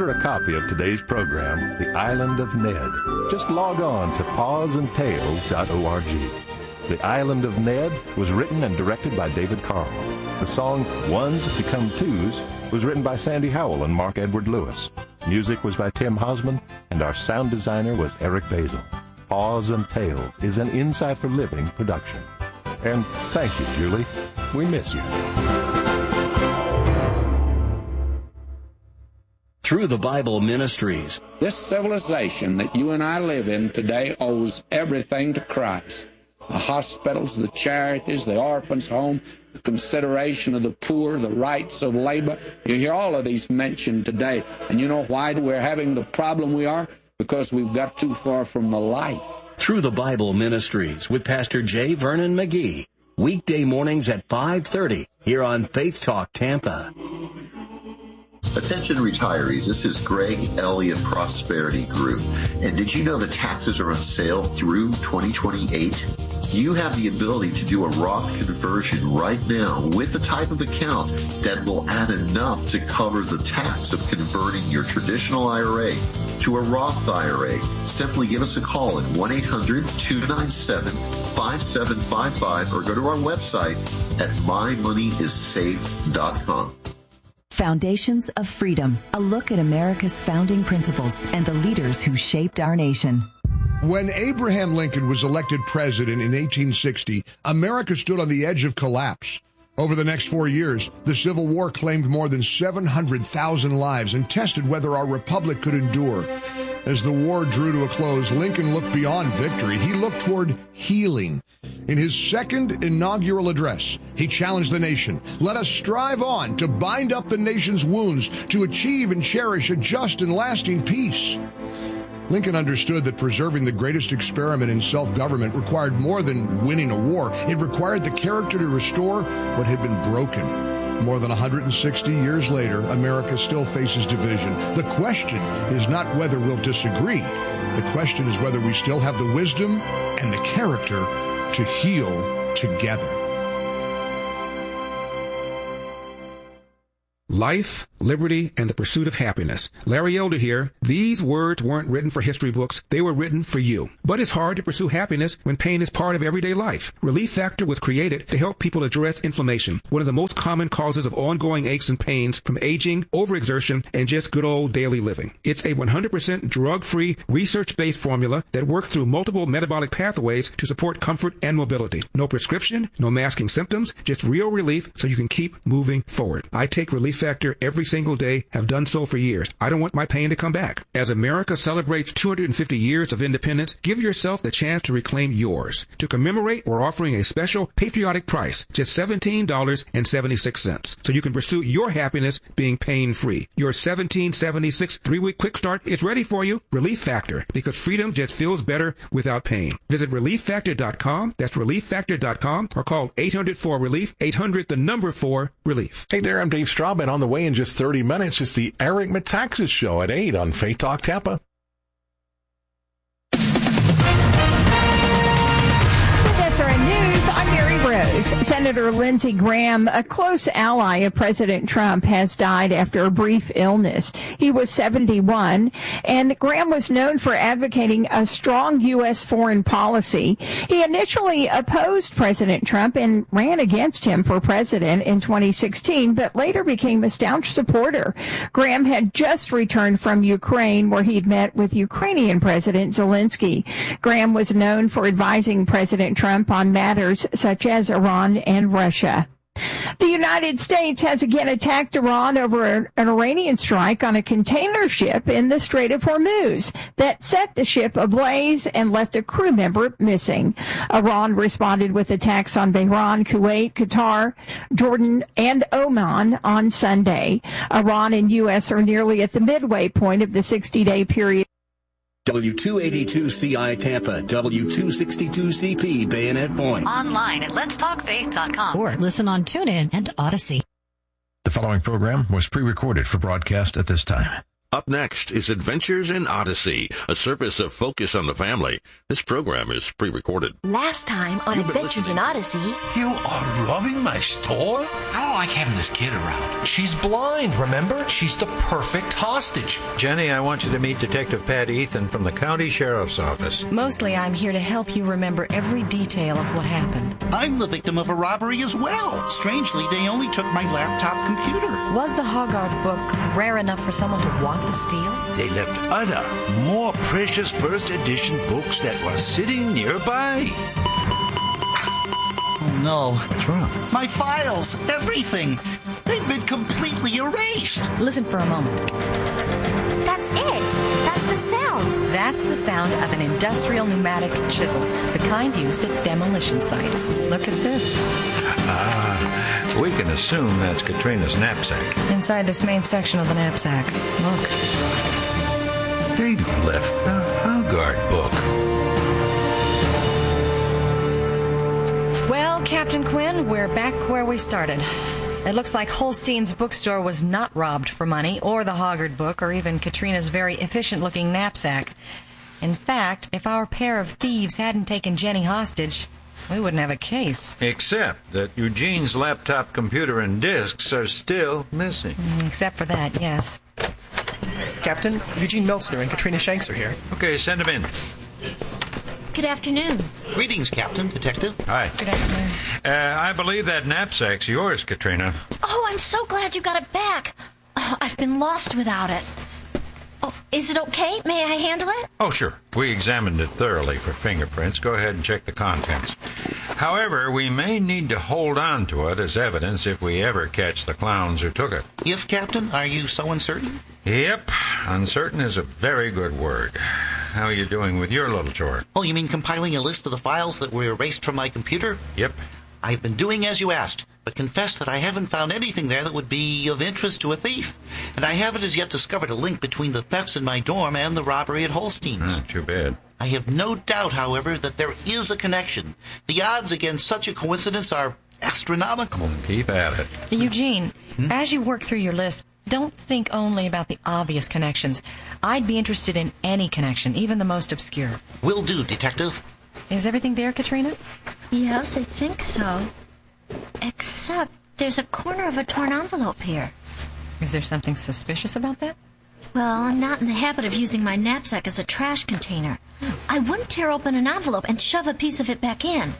order a copy of today's program, The Island of Ned, just log on to pawsandtails.org. The Island of Ned was written and directed by David Carl. The song Ones Become Twos was written by Sandy Howell and Mark Edward Lewis. Music was by Tim Hosman, and our sound designer was Eric Basil. Paws and Tales is an Insight for Living production. And thank you, Julie. We miss you. Through the Bible Ministries. This civilization that you and I live in today owes everything to Christ. The hospitals, the charities, the orphans' home, the consideration of the poor, the rights of labor. You hear all of these mentioned today. And you know why we're having the problem we are? Because we've got too far from the light. Through the Bible Ministries with Pastor J. Vernon McGee. Weekday mornings at 5:30 here on Faith Talk Tampa. Attention retirees, this is Greg Elliott Prosperity Group. And did you know the taxes are on sale through 2028? You have the ability to do a Roth conversion right now with the type of account that will add enough to cover the tax of converting your traditional IRA to a Roth IRA. Simply give us a call at 1-800-297-5755 or go to our website at mymoneyissafe.com. Foundations of Freedom, a look at America's founding principles and the leaders who shaped our nation. When Abraham Lincoln was elected president in 1860, America stood on the edge of collapse. Over the next 4 years, the Civil War claimed more than 700,000 lives and tested whether our republic could endure. As the war drew to a close, Lincoln looked beyond victory. He looked toward healing. In his second inaugural address, he challenged the nation. Let us strive on to bind up the nation's wounds, to achieve and cherish a just and lasting peace. Lincoln understood that preserving the greatest experiment in self-government required more than winning a war. It required the character to restore what had been broken. More than 160 years later, America still faces division. The question is not whether we'll disagree. The question is whether we still have the wisdom and the character to heal together. Life, liberty, and the pursuit of happiness. Larry Elder here. These words weren't written for history books. They were written for you. But it's hard to pursue happiness when pain is part of everyday life. Relief Factor was created to help people address inflammation, one of the most common causes of ongoing aches and pains from aging, overexertion, and just good old daily living. It's a 100% drug-free, research-based formula that works through multiple metabolic pathways to support comfort and mobility. No prescription, no masking symptoms, just real relief so you can keep moving forward. I take Relief Factor every single day, have done so for years. I don't want my pain to come back. As America celebrates 250 years of independence, give yourself the chance to reclaim yours. To commemorate, we're offering a special patriotic price, just $17.76, so you can pursue your happiness being pain-free. Your $17.76 3-week quick start is ready for you. Relief Factor, because freedom just feels better without pain. Visit ReliefFactor.com. That's ReliefFactor.com, or call 800-4-RELIEF, 800-4-RELIEF. Hey there, I'm Dave Straub, and on the way in just 30 minutes is the Eric Metaxas Show at 8 on Faith Talk Tampa. SRN News, I'm Mary Rose. Senator Lindsey Graham, a close ally of President Trump, has died after a brief illness. He was 71, and Graham was known for advocating a strong U.S. foreign policy. He initially opposed President Trump and ran against him for president in 2016, but later became a staunch supporter. Graham had just returned from Ukraine, where he'd met with Ukrainian President Zelensky. Graham was known for advising President Trump on matters such as Iran and Russia. The United States has again attacked Iran over an Iranian strike on a container ship in the Strait of Hormuz that set the ship ablaze and left a crew member missing. Iran responded with attacks on Bahrain, Kuwait, Qatar, Jordan, and Oman on Sunday. Iran and U.S. are nearly at the midway point of the 60-day period. W282CI Tampa, W262CP Bayonet Point. Online at letstalkfaith.com or listen on TuneIn and Odyssey. The following program was pre-recorded for broadcast at this time. Up next is Adventures in Odyssey, a service of Focus on the Family. This program is pre-recorded. Last time on Adventures in Odyssey... You are robbing my store? I don't like having this kid around. She's blind, remember? She's the perfect hostage. Jenny, I want you to meet Detective Pat Ethan from the County Sheriff's Office. Mostly I'm here to help you remember every detail of what happened. I'm the victim of a robbery as well. Strangely, they only took my laptop computer. Was the Hoggard book rare enough for someone to want to steal? They left other, more precious first edition books that were sitting nearby. Oh no. What's wrong? My files, everything. They've been completely erased. Listen for a moment. That's it. That's the sound. That's the sound of an industrial pneumatic chisel, the kind used at demolition sites. Look at this. We can assume that's Katrina's knapsack. Inside this main section of the knapsack. Look. They left the Hoggard book. Well, Captain Quinn, we're back where we started. It looks like Holstein's bookstore was not robbed for money, or the Hoggard book, or even Katrina's very efficient-looking knapsack. In fact, if our pair of thieves hadn't taken Jenny hostage, we wouldn't have a case. Except that Eugene's laptop computer and discs are still missing. Except for that, yes. Captain, Eugene Meltzner and Katrina Shanks are here. Okay, send them in. Good afternoon. Greetings, Captain, Detective. Hi. Good afternoon. I believe that knapsack's yours, Katrina. Oh, I'm so glad you got it back. Oh, I've been lost without it. Oh, is it okay? May I handle it? Oh, sure. We examined it thoroughly for fingerprints. Go ahead and check the contents. However, we may need to hold on to it as evidence if we ever catch the clowns who took it. If, Captain? Are you so uncertain? Yep. Uncertain is a very good word. How are you doing with your little chore? Oh, you mean compiling a list of the files that were erased from my computer? Yep. I've been doing as you asked, but confess that I haven't found anything there that would be of interest to a thief. And I haven't as yet discovered a link between the thefts in my dorm and the robbery at Holstein's. Too bad. I have no doubt, however, that there is a connection. The odds against such a coincidence are astronomical. Keep at it. Eugene, as you work through your list, don't think only about the obvious connections. I'd be interested in any connection, even the most obscure. Will do, Detective. Is everything there, Katrina? Yes, I think so. Except there's a corner of a torn envelope here. Is there something suspicious about that? Well, I'm not in the habit of using my knapsack as a trash container. I wouldn't tear open an envelope and shove a piece of it back in.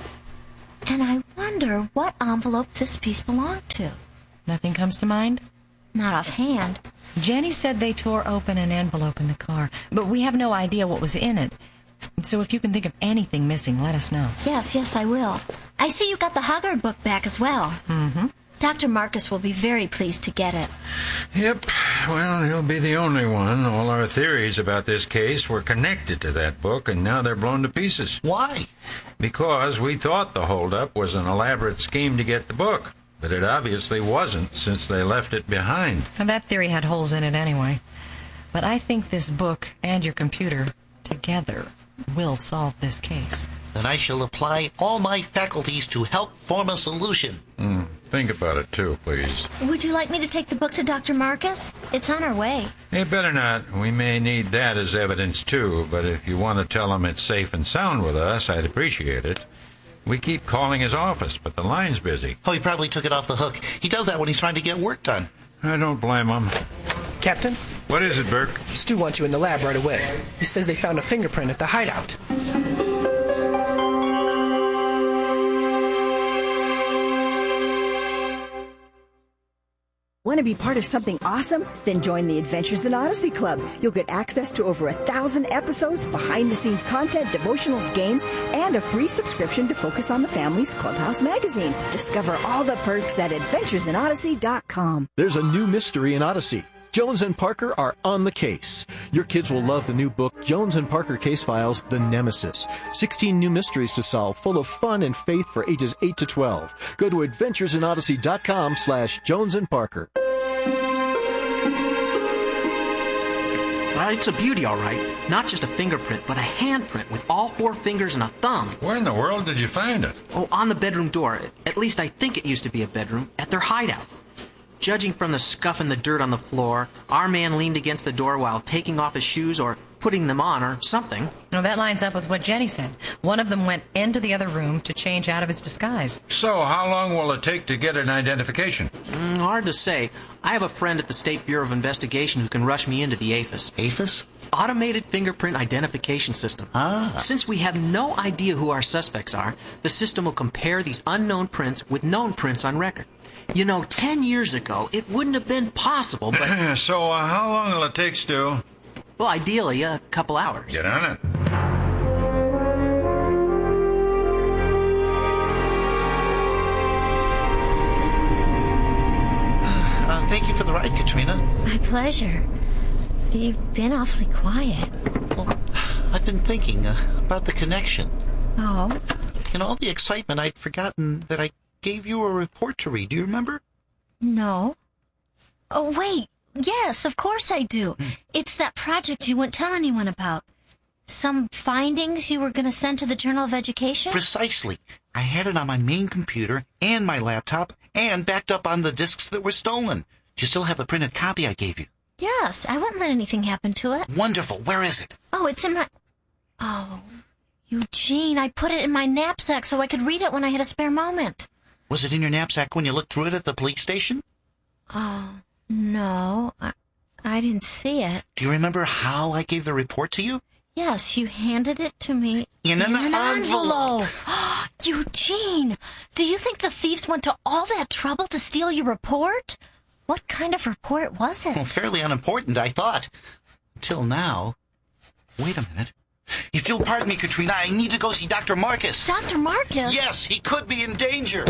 And I wonder what envelope this piece belonged to. Nothing comes to mind? Not offhand. Jenny said they tore open an envelope in the car, but we have no idea what was in it. So if you can think of anything missing, let us know. Yes, I will. I see you got the Hoggard book back as well. Mm-hmm. Dr. Marcus will be very pleased to get it. Yep. Well, he'll be the only one. All our theories about this case were connected to that book, and now they're blown to pieces. Why? Because we thought the holdup was an elaborate scheme to get the book. But it obviously wasn't, since they left it behind. And that theory had holes in it anyway. But I think this book and your computer together will solve this case. Then I shall apply all my faculties to help form a solution. Think about it, too, please. Would you like me to take the book to Dr. Marcus? It's on our way. Hey, better not. We may need that as evidence, too. But if you want to tell him it's safe and sound with us, I'd appreciate it. We keep calling his office, but the line's busy. Oh, he probably took it off the hook. He does that when he's trying to get work done. I don't blame him. Captain? What is it, Burke? Stu wants you in the lab right away. He says they found a fingerprint at the hideout. Want to be part of something awesome? Then join the Adventures in Odyssey Club. You'll get access to over 1,000 episodes, behind-the-scenes content, devotionals, games, and a free subscription to Focus on the Family's Clubhouse magazine. Discover all the perks at adventuresinodyssey.com. There's a new mystery in Odyssey. Jones and Parker are on the case. Your kids will love the new book, Jones and Parker Case Files, The Nemesis. 16 new mysteries to solve, full of fun and faith for ages 8 to 12. Go to adventuresinodyssey.com/Jones and Parker. It's a beauty, all right. Not just a fingerprint, but a handprint with all 4 fingers and a thumb. Where in the world did you find it? Oh, on the bedroom door. At least I think it used to be a bedroom at their hideout. Judging from the scuff and the dirt on the floor, our man leaned against the door while taking off his shoes or putting them on or something. No, that lines up with what Jenny said. One of them went into the other room to change out of his disguise. So, how long will it take to get an identification? Hard to say. I have a friend at the State Bureau of Investigation who can rush me into the AFIS. AFIS? Automated Fingerprint Identification System. Since we have no idea who our suspects are, the system will compare these unknown prints with known prints on record. 10 years ago, it wouldn't have been possible, but... So, how long will it take, Stu? Well, ideally, a couple hours. Get on it. Thank you for the ride, Katrina. My pleasure. You've been awfully quiet. Well, I've been thinking about the connection. Oh? In all the excitement, I'd forgotten that I gave you a report to read. Do you remember? No. Oh, wait. Yes, of course I do. It's that project you wouldn't tell anyone about. Some findings you were going to send to the Journal of Education? Precisely. I had it on my main computer and my laptop and backed up on the disks that were stolen. Do you still have the printed copy I gave you? Yes, I wouldn't let anything happen to it. Wonderful. Where is it? Oh, it's in my... Oh, Eugene, I put it in my knapsack so I could read it when I had a spare moment. Was it in your knapsack when you looked through it at the police station? Oh, no. I didn't see it. Do you remember how I gave the report to you? Yes, you handed it to me in an envelope. Eugene, do you think the thieves went to all that trouble to steal your report? What kind of report was it? Well, fairly unimportant, I thought. Until now. Wait a minute. If you'll pardon me, Katrina, I need to go see Dr. Marcus. Dr. Marcus? Yes, he could be in danger.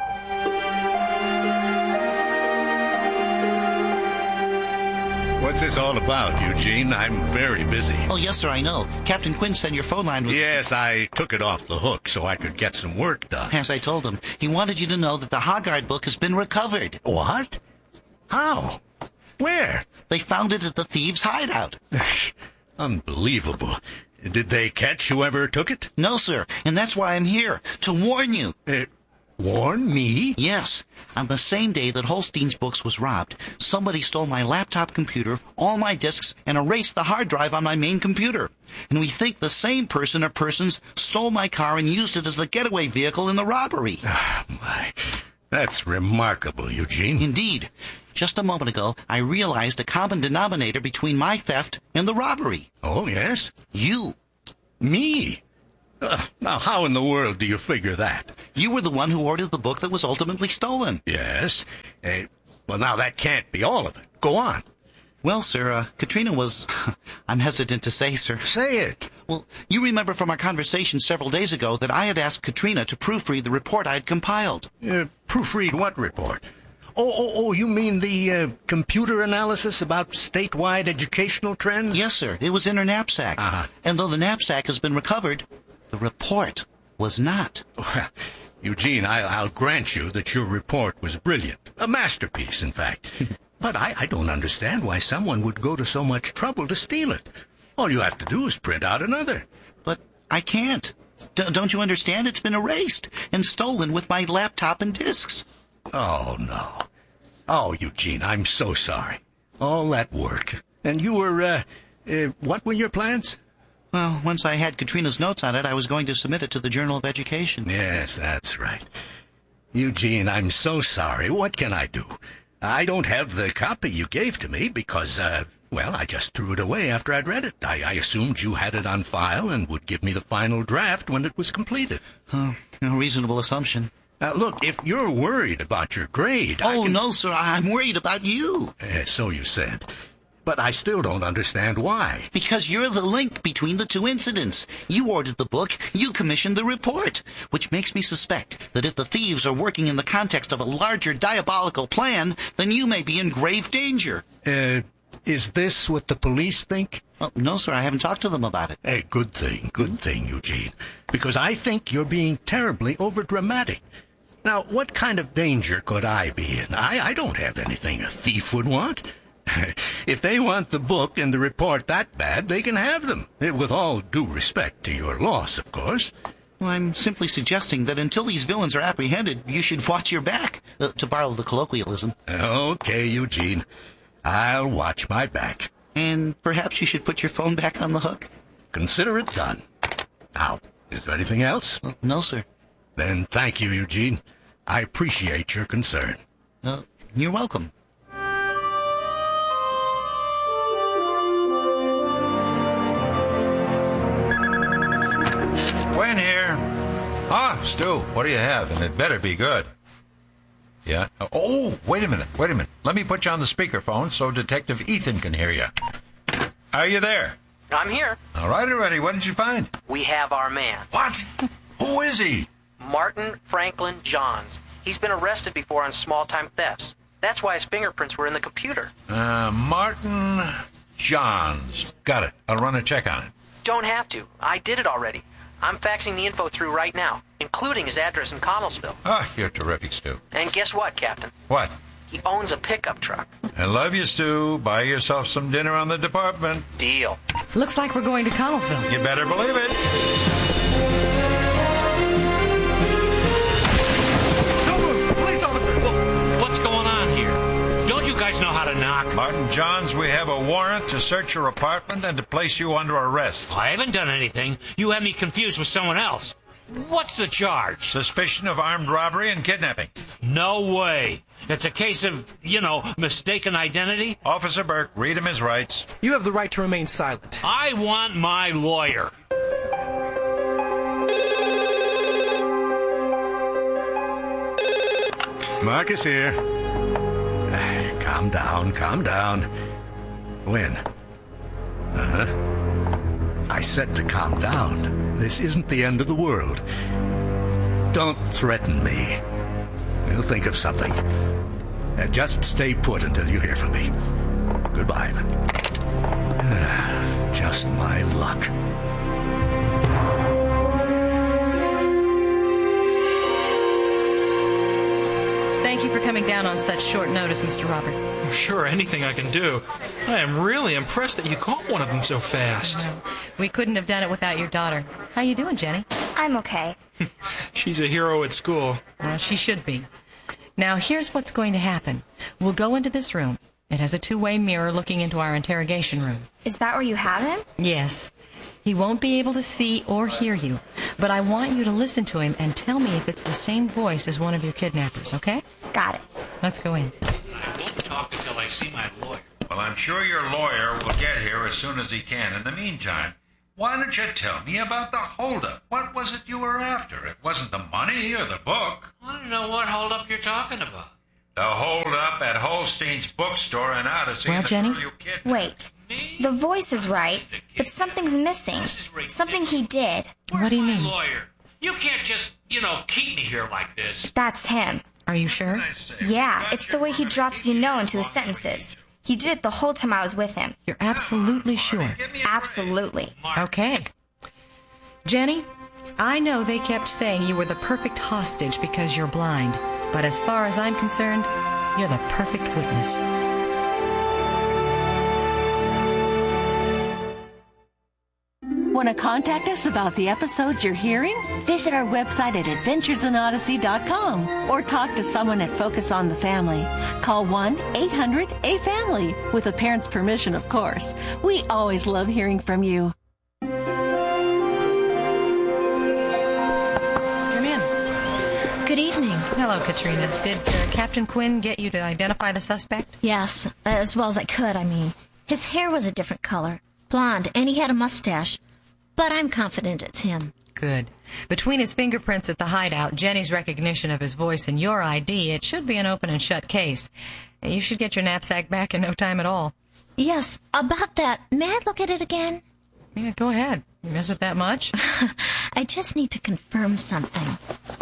What's this all about, Eugene? I'm very busy. Oh, yes, sir, I know. Captain Quinn said your phone line was... Yes, I took it off the hook so I could get some work done. As I told him, he wanted you to know that the Hoggard book has been recovered. What? How? Where? They found it at the thieves' hideout. Unbelievable. Did they catch whoever took it? No, sir, and that's why I'm here, to warn you. Warn me? Yes. On the same day that Holstein's books was robbed, somebody stole my laptop computer, all my disks, and erased the hard drive on my main computer. And we think the same person or persons stole my car and used it as the getaway vehicle in the robbery. Oh, my. That's remarkable, Eugene. Indeed. Just a moment ago, I realized a common denominator between my theft and the robbery. Oh, yes? You. Me? Now, how in the world do you figure that? You were the one who ordered the book that was ultimately stolen. Yes. Well, now, that can't be all of it. Go on. Well, sir, Katrina was... I'm hesitant to say, sir. Say it. Well, you remember from our conversation several days ago that I had asked Katrina to proofread the report I had compiled. Proofread what report? Oh, you mean the computer analysis about statewide educational trends? Yes, sir. It was in her knapsack. Uh-huh. And though the knapsack has been recovered, the report was not. Well, Eugene, I'll grant you that your report was brilliant. A masterpiece, in fact. But I don't understand why someone would go to so much trouble to steal it. All you have to do is print out another. But I can't. Don't you understand? It's been erased and stolen with my laptop and disks. Oh, no. Oh, Eugene, I'm so sorry. All that work. And you were, what were your plans? Well, once I had Katrina's notes on it, I was going to submit it to the Journal of Education. Yes, that's right. Eugene, I'm so sorry. What can I do? I don't have the copy you gave to me because, I just threw it away after I'd read it. I assumed you had it on file and would give me the final draft when it was completed. A reasonable assumption. Look, if you're worried about your grade... No, sir, I'm worried about you. So you said. But I still don't understand why. Because you're the link between the two incidents. You ordered the book, you commissioned the report, which makes me suspect that if the thieves are working in the context of a larger diabolical plan, then you may be in grave danger. Is this what the police think? No, sir, I haven't talked to them about it. Good thing, Eugene. Because I think you're being terribly overdramatic. Now, what kind of danger could I be in? I don't have anything a thief would want. If they want the book and the report that bad, they can have them. With all due respect to your loss, of course. Well, I'm simply suggesting that until these villains are apprehended, you should watch your back, to borrow the colloquialism. Okay, Eugene. I'll watch my back. And perhaps you should put your phone back on the hook? Consider it done. Now, is there anything else? No, sir. Then thank you, Eugene. I appreciate your concern. You're welcome. Gwen here. Ah, Stu, what do you have? And it better be good. Yeah? Oh, wait a minute. Let me put you on the speakerphone so Detective Ethan can hear you. Are you there? I'm here. All right, already. What did you find? We have our man. What? Who is he? Martin Franklin Johns. He's been arrested before on small-time thefts. That's why his fingerprints were in the computer. Martin Johns. Got it. I'll run a check on it. Don't have to. I did it already. I'm faxing the info through right now, including his address in Connellsville. Ah, you're terrific, Stu. And guess what, Captain? What? He owns a pickup truck. I love you, Stu. Buy yourself some dinner on the department. Deal. Looks like we're going to Connellsville. You better believe it. Don't move! Police officer! What's going on here? Don't you guys know how to knock? Martin Johns, we have a warrant to search your apartment and to place you under arrest. I haven't done anything. You have me confused with someone else. What's the charge? Suspicion of armed robbery and kidnapping. No way. It's a case of, mistaken identity. Officer Burke, read him his rights. You have the right to remain silent. I want my lawyer. Marcus here. Calm down. Gwen. I said to calm down. This isn't the end of the world. Don't threaten me. We'll think of something. Just stay put until you hear from me. Goodbye. Just my luck. Thank you for coming down on such short notice, Mr. Roberts. Sure, anything I can do. I am really impressed that you caught one of them so fast. We couldn't have done it without your daughter. How you doing, Jenny? I'm okay. She's a hero at school. Well, she should be. Now, here's what's going to happen. We'll go into this room. It has a two-way mirror looking into our interrogation room. Is that where you have him? Yes. He won't be able to see or hear you, but I want you to listen to him and tell me if it's the same voice as one of your kidnappers, okay? Got it. Let's go in. I won't talk until I see my lawyer. Well, I'm sure your lawyer will get here as soon as he can. In the meantime, why don't you tell me about the holdup? What was it you were after? It wasn't the money or the book. I don't know what holdup you're talking about. The holdup at Holstein's bookstore in Odyssey. Well, Jenny? Wait. The voice is right, but something's missing. Something he did. What do you mean? Lawyer. You can't just, keep me here like this. That's him. Are you sure? Yeah, it's the way he drops "no" into his sentences. He did it the whole time I was with him. You're absolutely sure? Absolutely. Okay. Jenny, I know they kept saying you were the perfect hostage because you're blind, but as far as I'm concerned, you're the perfect witness. Want to contact us about the episodes you're hearing? Visit our website at adventuresinodyssey.com or talk to someone at Focus on the Family. Call 1-800-A-FAMILY with a parent's permission, of course. We always love hearing from you. Come in. Good evening. Hello, Katrina. Did Captain Quinn get you to identify the suspect? Yes, as well as I could, His hair was a different color, blonde, and he had a mustache. But I'm confident it's him. Good. Between his fingerprints at the hideout, Jenny's recognition of his voice, and your ID, it should be an open and shut case. You should get your knapsack back in no time at all. Yes, about that, may I look at it again? Yeah, go ahead. You miss it that much? I just need to confirm something.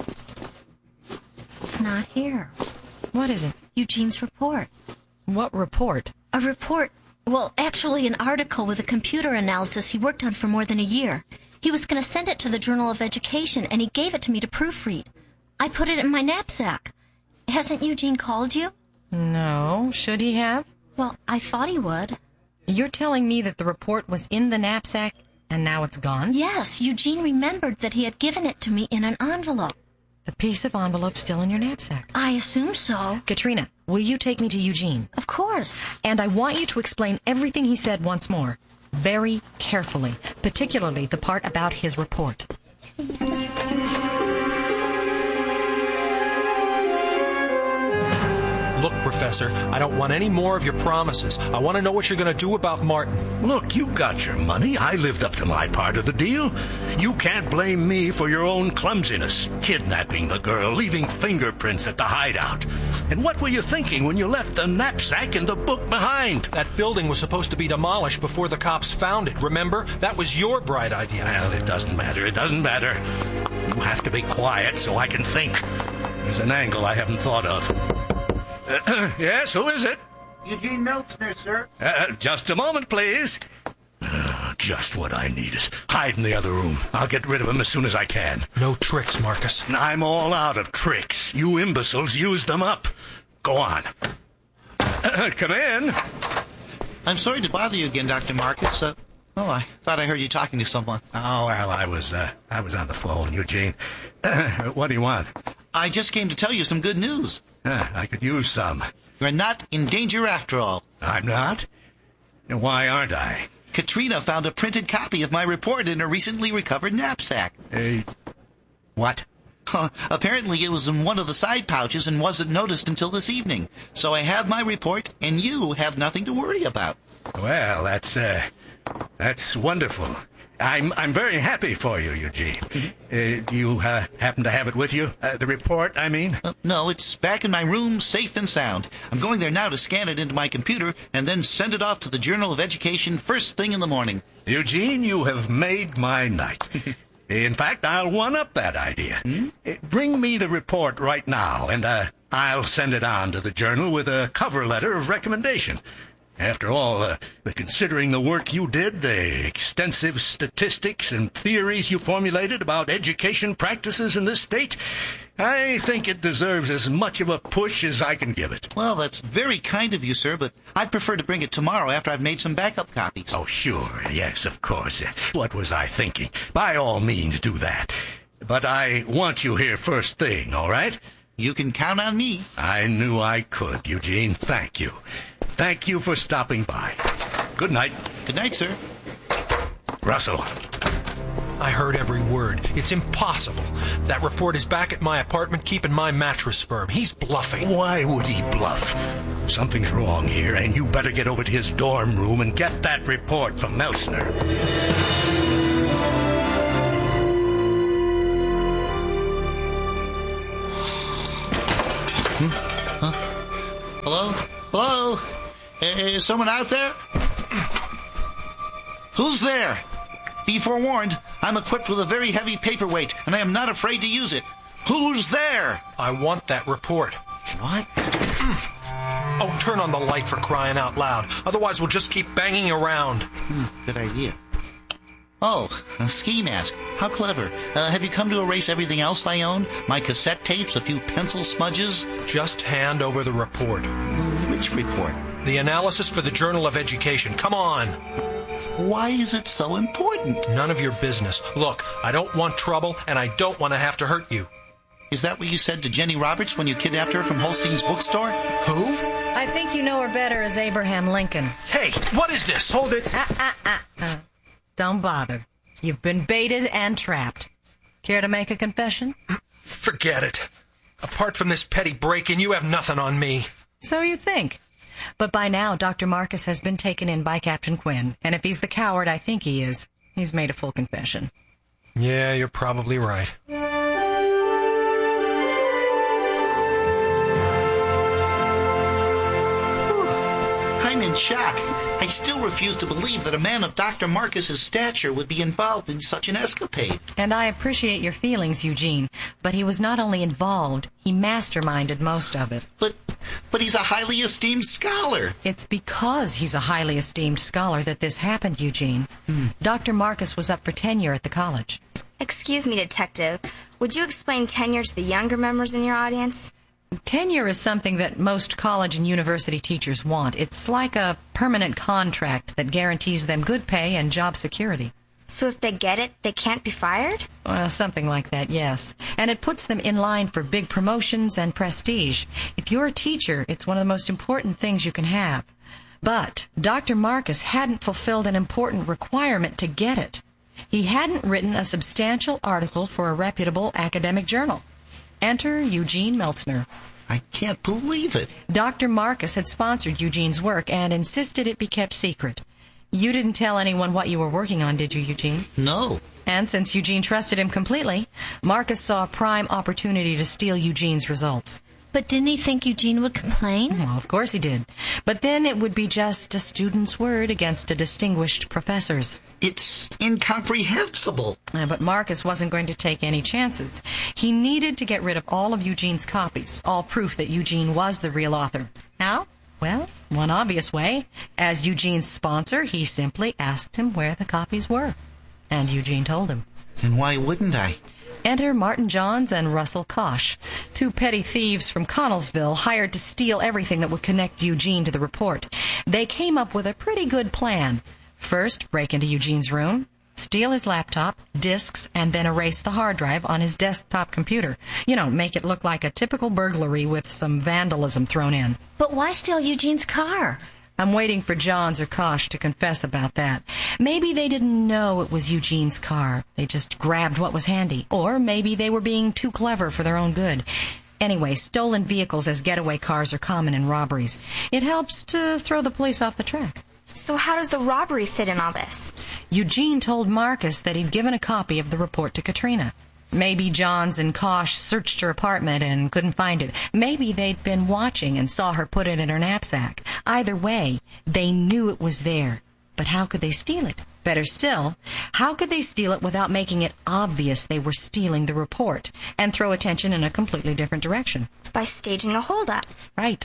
It's not here. What is it? Eugene's report. What report? A report. Well, actually, an article with a computer analysis he worked on for more than a year. He was going to send it to the Journal of Education, and he gave it to me to proofread. I put it in my knapsack. Hasn't Eugene called you? No. Should he have? Well, I thought he would. You're telling me that the report was in the knapsack And now it's gone? Yes, Eugene remembered that he had given it to me in an envelope. The piece of envelope still in your knapsack? I assume so. Katrina, will you take me to Eugene? Of course. And I want you to explain everything he said once more. Very carefully. Particularly the part about his report. Look, Professor, I don't want any more of your promises. I want to know what you're going to do about Martin. Look, you got your money. I lived up to my part of the deal. You can't blame me for your own clumsiness. Kidnapping the girl, leaving fingerprints at the hideout. And what were you thinking when you left the knapsack and the book behind? That building was supposed to be demolished before the cops found it. Remember? That was your bright idea. Well, it doesn't matter. It doesn't matter. You have to be quiet so I can think. There's an angle I haven't thought of. Yes, who is it? Eugene Meltzner, sir. Just a moment, please. Just what I needed. Hide in the other room. I'll get rid of him as soon as I can. No tricks, Marcus. I'm all out of tricks. You imbeciles used them up. Go on. Come in. I'm sorry to bother you again, Dr. Marcus. I thought I heard you talking to someone. Oh, well, I was on the phone, Eugene. What do you want? I just came to tell you some good news. I could use some. You're not in danger after all. I'm not? Why aren't I? Katrina found a printed copy of my report in a recently recovered knapsack. What? Apparently it was in one of the side pouches and wasn't noticed until this evening. So I have my report, and you have nothing to worry about. Well, that's wonderful. I'm very happy for you, Eugene. Do you happen to have it with you? The report, I mean? No, it's back in my room, safe and sound. I'm going there now to scan it into my computer and then send it off to the Journal of Education first thing in the morning. Eugene, you have made my night. In fact, I'll one-up that idea. Bring me the report right now, and I'll send it on to the Journal with a cover letter of recommendation. After all, considering the work you did, the extensive statistics and theories you formulated about education practices in this state, I think it deserves as much of a push as I can give it. Well, that's very kind of you, sir, but I'd prefer to bring it tomorrow after I've made some backup copies. Oh, sure. Yes, of course. What was I thinking? By all means, do that. But I want you here first thing, all right? You can count on me. I knew I could, Eugene. Thank you. Thank you for stopping by. Good night. Good night, sir. Russell. I heard every word. It's impossible. That report is back at my apartment keeping my mattress firm. He's bluffing. Why would he bluff? Something's wrong here, and you better get over to his dorm room and get that report from Meltzner. Hello? Hello? Is someone out there? Who's there? Be forewarned, I'm equipped with a very heavy paperweight, and I am not afraid to use it. Who's there? I want that report. What? Oh, turn on the light for crying out loud. Otherwise, we'll just keep banging around. Good idea. Oh, a ski mask. How clever. Have you come to erase everything else I own? My cassette tapes, a few pencil smudges? Just hand over the report. Which report? The analysis for the Journal of Education. Come on. Why is it so important? None of your business. Look, I don't want trouble, and I don't want to have to hurt you. Is that what you said to Jenny Roberts when you kidnapped her from Holstein's bookstore? Who? I think you know her better as Abraham Lincoln. Hey, what is this? Hold it. Don't bother. You've been baited and trapped. Care to make a confession? Forget it. Apart from this petty break-in, you have nothing on me. So you think. But by now, Dr. Marcus has been taken in by Captain Quinn, and if he's the coward I think he is, he's made a full confession. Yeah, you're probably right. I'm in shock. I still refuse to believe that a man of Dr. Marcus's stature would be involved in such an escapade. And I appreciate your feelings, Eugene, but he was not only involved, he masterminded most of it. But he's a highly esteemed scholar. It's because he's a highly esteemed scholar that this happened, Eugene. Dr. Marcus was up for tenure at the college. Excuse me, Detective. Would you explain tenure to the younger members in your audience? Tenure is something that most college and university teachers want. It's like a permanent contract that guarantees them good pay and job security. So if they get it, they can't be fired? Well, something like that, yes. And it puts them in line for big promotions and prestige. If you're a teacher, it's one of the most important things you can have. But Dr. Marcus hadn't fulfilled an important requirement to get it. He hadn't written a substantial article for a reputable academic journal. Enter Eugene Meltzner. I can't believe it. Dr. Marcus had sponsored Eugene's work and insisted it be kept secret. You didn't tell anyone what you were working on, did you, Eugene? No. And since Eugene trusted him completely, Marcus saw a prime opportunity to steal Eugene's results. But didn't he think Eugene would complain? Well, of course he did. But then it would be just a student's word against a distinguished professor's. It's incomprehensible. But Marcus wasn't going to take any chances. He needed to get rid of all of Eugene's copies, all proof that Eugene was the real author. How? Well, one obvious way. As Eugene's sponsor, he simply asked him where the copies were. And Eugene told him. And why wouldn't I? Enter Martin Johns and Russell Kosh, two petty thieves from Connellsville hired to steal everything that would connect Eugene to the report. They came up with a pretty good plan. First, break into Eugene's room, steal his laptop, disks, and then erase the hard drive on his desktop computer. You know, make it look like a typical burglary with some vandalism thrown in. But why steal Eugene's car? I'm waiting for Johns or Kosh to confess about that. Maybe they didn't know it was Eugene's car. They just grabbed what was handy. Or maybe they were being too clever for their own good. Anyway, stolen vehicles as getaway cars are common in robberies. It helps to throw the police off the track. So how does the robbery fit in all this? Eugene told Marcus that he'd given a copy of the report to Katrina. Maybe Johns and Kosh searched her apartment and couldn't find it. Maybe they'd been watching and saw her put it in her knapsack. Either way, they knew it was there. But how could they steal it? Better still, how could they steal it without making it obvious they were stealing the report and throw attention in a completely different direction? By staging a holdup. Right.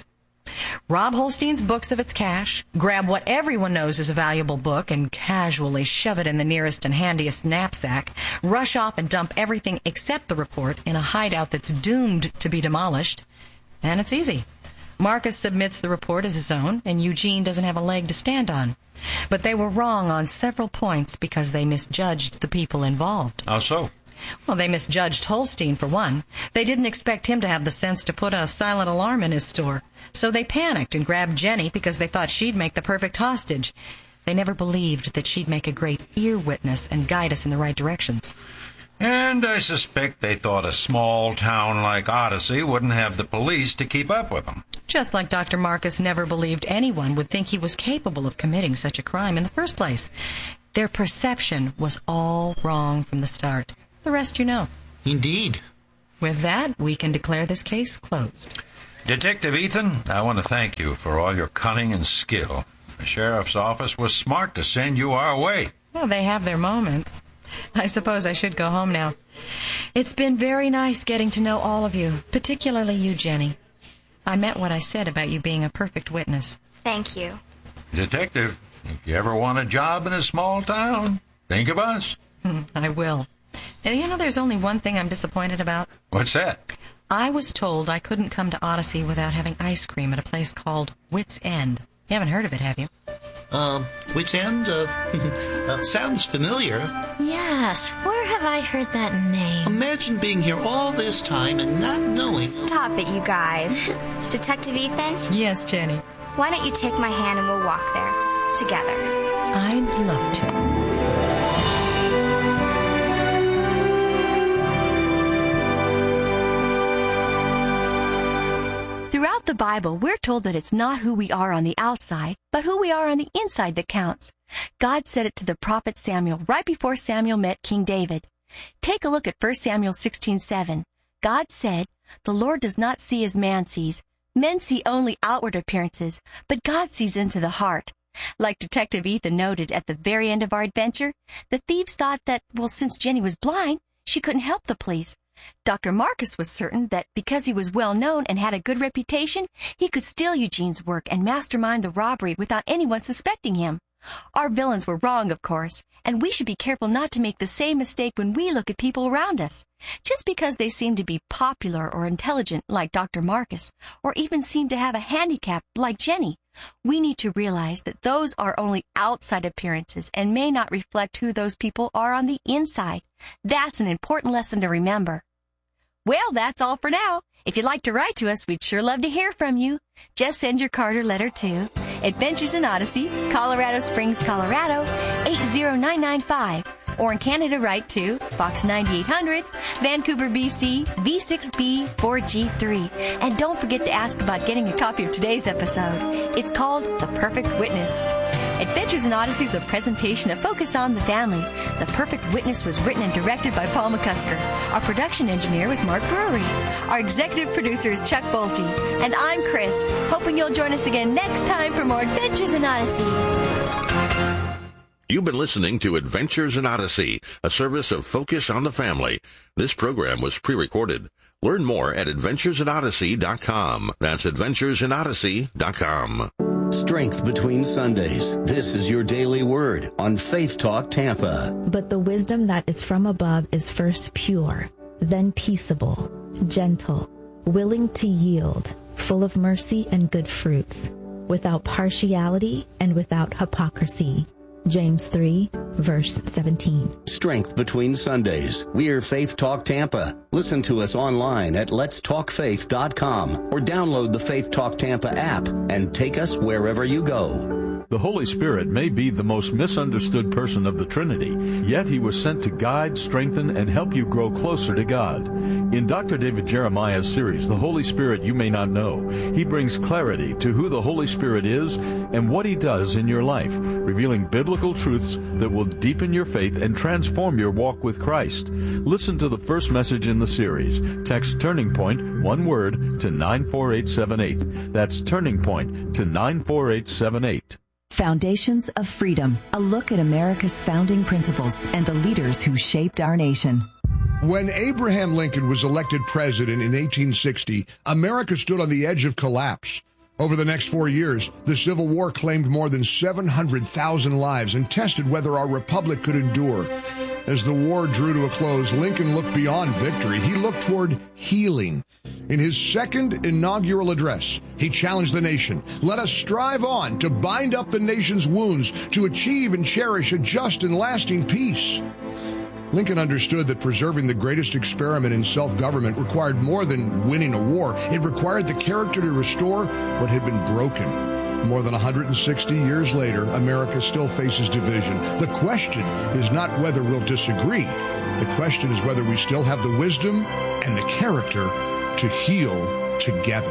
Rob Holstein's books of its cash, grab what everyone knows is a valuable book and casually shove it in the nearest and handiest knapsack, rush off and dump everything except the report in a hideout that's doomed to be demolished. And it's easy. Marcus submits the report as his own, and Eugene doesn't have a leg to stand on. But they were wrong on several points because they misjudged the people involved. How so? Well, they misjudged Holstein, for one. They didn't expect him to have the sense to put a silent alarm in his store. So they panicked and grabbed Jenny because they thought she'd make the perfect hostage. They never believed that she'd make a great ear witness and guide us in the right directions. And I suspect they thought a small town like Odyssey wouldn't have the police to keep up with them. Just like Dr. Marcus never believed anyone would think he was capable of committing such a crime in the first place. Their perception was all wrong from the start. The rest you know. Indeed. With that, we can declare this case closed. Detective Ethan, I want to thank you for all your cunning and skill. The sheriff's office was smart to send you our way. Well, they have their moments. I suppose I should go home now. It's been very nice getting to know all of you, particularly you, Jenny. I meant what I said about you being a perfect witness. Thank you. Detective, if you ever want a job in a small town, think of us. I will. And you know, there's only one thing I'm disappointed about. What's that? I was told I couldn't come to Odyssey without having ice cream at a place called Wits End. You haven't heard of it, have you? Wits End? Sounds familiar. Yes, where have I heard that name? Imagine being here all this time and not knowing... Stop it, you guys. Detective Ethan? Yes, Jenny. Why don't you take my hand and we'll walk there, together? I'd love to. Throughout the Bible, we're told that it's not who we are on the outside, but who we are on the inside that counts. God said it to the prophet Samuel right before Samuel met King David. Take a look at 1 Samuel 16:7. God said, "The Lord does not see as man sees. Men see only outward appearances, but God sees into the heart." Like Detective Ethan noted at the very end of our adventure, the thieves thought that, well, since Jenny was blind, she couldn't help the police. Dr. Marcus was certain that because he was well known and had a good reputation, he could steal Eugene's work and mastermind the robbery without anyone suspecting him. Our villains were wrong, of course, and we should be careful not to make the same mistake when we look at people around us. Just because they seem to be popular or intelligent like Dr. Marcus, or even seem to have a handicap like Jenny, we need to realize that those are only outside appearances and may not reflect who those people are on the inside. That's an important lesson to remember. Well, that's all for now. If you'd like to write to us, we'd sure love to hear from you. Just send your card or letter to Adventures in Odyssey, Colorado Springs, Colorado, 80995. Or in Canada, write to Box 9800, Vancouver, BC, V6B 4G3. And don't forget to ask about getting a copy of today's episode. It's called The Perfect Witness. Adventures in Odyssey is a presentation of Focus on the Family. The Perfect Witness was written and directed by Paul McCusker. Our production engineer was Mark Brewery. Our executive producer is Chuck Bolte. And I'm Chris, hoping you'll join us again next time for more Adventures in Odyssey. You've been listening to Adventures in Odyssey, a service of Focus on the Family. This program was pre-recorded. Learn more at adventuresinodyssey.com. That's adventuresinodyssey.com. Strength between Sundays. This is your daily word on Faith Talk Tampa. But the wisdom that is from above is first pure, then peaceable, gentle, willing to yield, full of mercy and good fruits, without partiality and without hypocrisy. James 3, verse 17. Strength between Sundays. We're Faith Talk Tampa. Listen to us online at letstalkfaith.com or download the Faith Talk Tampa app and take us wherever you go. The Holy Spirit may be the most misunderstood person of the Trinity, yet he was sent to guide, strengthen, and help you grow closer to God. In Dr. David Jeremiah's series, The Holy Spirit You May Not Know, he brings clarity to who the Holy Spirit is and what he does in your life, revealing biblical truths that will deepen your faith and transform your walk with Christ. Listen to the first message in the series. Text Turning Point, one word, to 94878. That's Turning Point to 94878. Foundations of Freedom, a look at America's founding principles and the leaders who shaped our nation. When Abraham Lincoln was elected president in 1860, America stood on the edge of collapse. Over the next 4 years, the Civil War claimed more than 700,000 lives and tested whether our republic could endure. As the war drew to a close, Lincoln looked beyond victory. He looked toward healing. In his second inaugural address, he challenged the nation. Let us strive on to bind up the nation's wounds, to achieve and cherish a just and lasting peace. Lincoln understood that preserving the greatest experiment in self-government required more than winning a war. It required the character to restore what had been broken. More than 160 years later, America still faces division. The question is not whether we'll disagree. The question is whether we still have the wisdom and the character to heal together.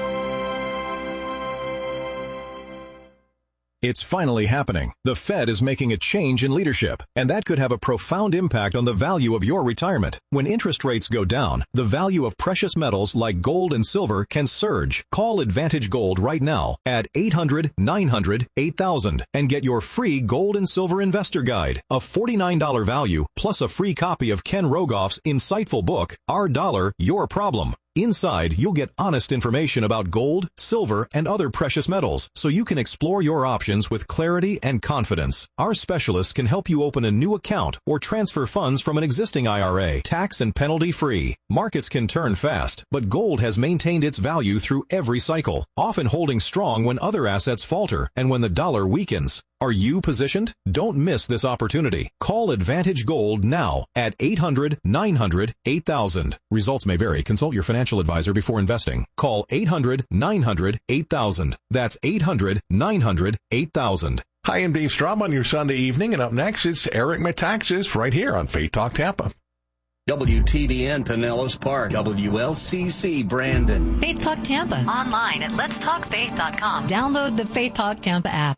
It's finally happening. The Fed is making a change in leadership, and that could have a profound impact on the value of your retirement. When interest rates go down, the value of precious metals like gold and silver can surge. Call Advantage Gold right now at 800-900-8000 and get your free Gold and Silver Investor Guide, a $49 value, plus a free copy of Ken Rogoff's insightful book, Our Dollar, Your Problem. Inside, you'll get honest information about gold, silver, and other precious metals, so you can explore your options with clarity and confidence. Our specialists can help you open a new account or transfer funds from an existing IRA, tax and penalty-free. Markets can turn fast, but gold has maintained its value through every cycle, often holding strong when other assets falter and when the dollar weakens. Are you positioned? Don't miss this opportunity. Call Advantage Gold now at 800-900-8000. Results may vary. Consult your financial advisor before investing. Call 800-900-8000. That's 800-900-8000. Hi, I'm Dave Straub on your Sunday evening, and up next it's Eric Metaxas right here on Faith Talk Tampa. WTBN Pinellas Park, WLCC Brandon. Faith Talk Tampa. Online at letstalkfaith.com. Download the Faith Talk Tampa app.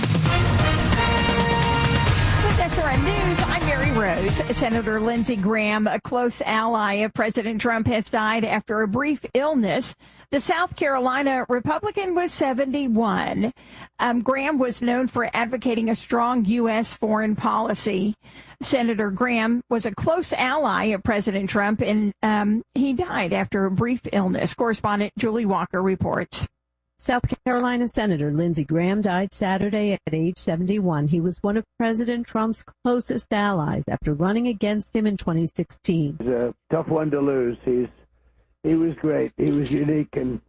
With SRN News, I'm Mary Rose. Senator Lindsey Graham, a close ally of President Trump, has died after a brief illness. The South Carolina Republican was 71. Graham was known for advocating a strong U.S. foreign policy. Senator Graham was a close ally of President Trump, and he died after a brief illness. Correspondent Julie Walker reports. South Carolina Senator Lindsey Graham died Saturday at age 71. He was one of President Trump's closest allies after running against him in 2016. It was a tough one to lose. He was great. He was unique, and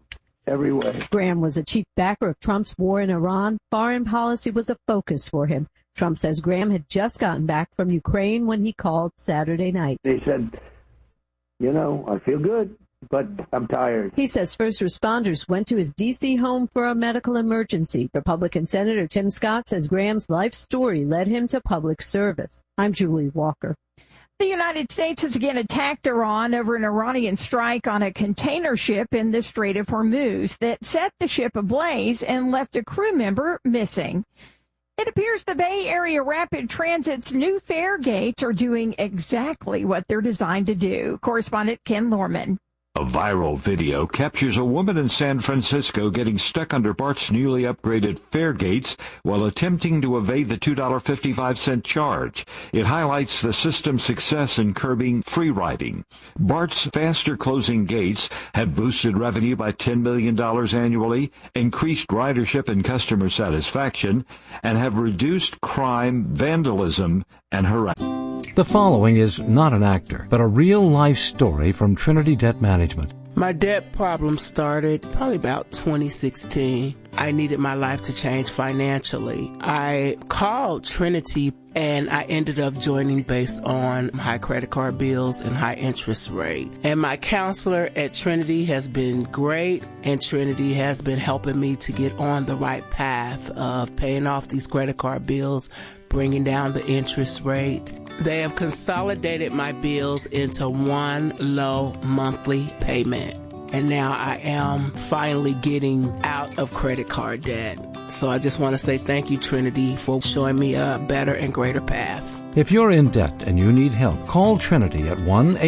every way. Graham was a chief backer of Trump's war in Iran. Foreign policy was a focus for him. Trump says Graham had just gotten back from Ukraine when he called Saturday night. He said, I feel good, but I'm tired. He says first responders went to his D.C. home for a medical emergency. Republican Senator Tim Scott says Graham's life story led him to public service. I'm Julie Walker. The United States has again attacked Iran over an Iranian strike on a container ship in the Strait of Hormuz that set the ship ablaze and left a crew member missing. It appears the Bay Area Rapid Transit's new fare gates are doing exactly what they're designed to do. Correspondent Ken Lorman. A viral video captures a woman in San Francisco getting stuck under BART's newly upgraded fare gates while attempting to evade the $2.55 charge. It highlights the system's success in curbing free riding. BART's faster closing gates have boosted revenue by $10 million annually, increased ridership and customer satisfaction, and have reduced crime, vandalism, and harassment. The following is not an actor, but a real-life story from Trinity Debt Management. My debt problem started probably about 2016. I needed my life to change financially. I called Trinity and I ended up joining based on high credit card bills and high interest rate. And my counselor at Trinity has been great, and Trinity has been helping me to get on the right path of paying off these credit card bills, bringing down the interest rate. They have consolidated my bills into one low monthly payment. And now I am finally getting out of credit card debt. So I just want to say thank you, Trinity, for showing me a better and greater path. If you're in debt and you need help, call Trinity at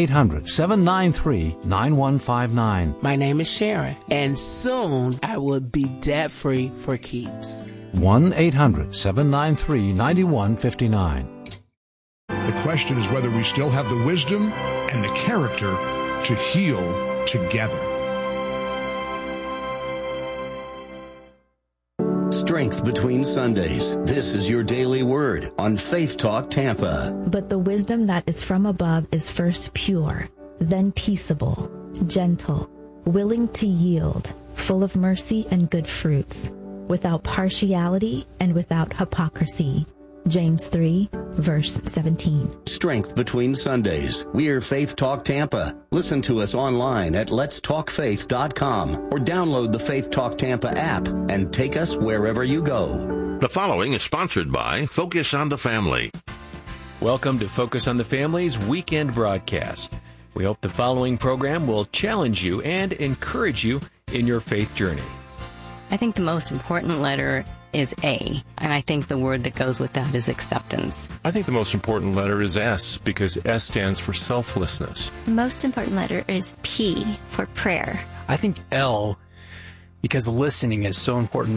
1-800-793-9159. My name is Sharon, and soon I will be debt-free for keeps. 1-800-793-9159. The question is whether we still have the wisdom and the character to heal together. Strength Between Sundays. This is your daily word on Faith Talk Tampa. But the wisdom that is from above is first pure, then peaceable, gentle, willing to yield, full of mercy and good fruits, without partiality and without hypocrisy. James 3, verse 17. Strength Between Sundays. We're Faith Talk Tampa. Listen to us online at letstalkfaith.com or download the Faith Talk Tampa app and take us wherever you go. The following is sponsored by Focus on the Family. Welcome to Focus on the Family's weekend broadcast. We hope the following program will challenge you and encourage you in your faith journey. I think the most important letter is A, and I think the word that goes with that is acceptance. I think the most important letter is S, because S stands for selflessness. The most important letter is P, for prayer. I think L, because listening is so important.